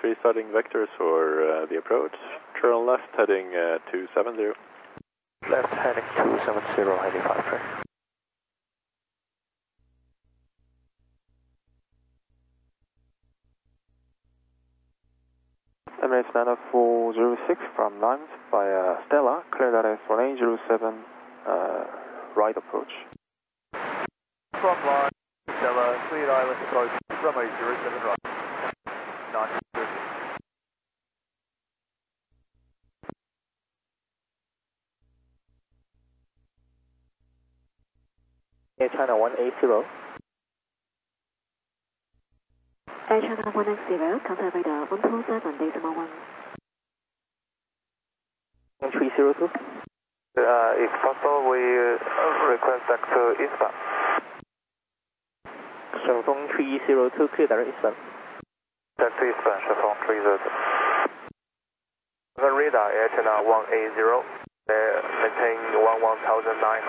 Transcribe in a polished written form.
3 starting vectors for the approach. Turn left heading 270. Left heading 270, heading 5 track. Emirates 9406 from Limes via Stella, clear that is 1807, right approach. From line, Stella, cleared island approach, runway 07 right. 9. Air China 180. Air China 180, contact radar 127.1. 1302. If possible, we request back to eastbound. 省风302, clear direct eastbound. Back to eastbound, 省风302. The radar, Air China 180, maintain 11,000